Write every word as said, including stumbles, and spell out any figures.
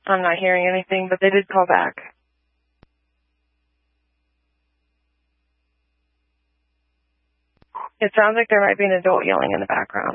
I'm not hearing anything, but they did call back. It sounds like there might be an adult yelling in the background.